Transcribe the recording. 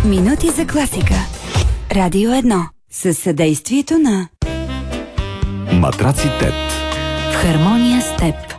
Минути за класика. Радио 1. Със съдействието на Матраци ТЕТ. В хармония с теб.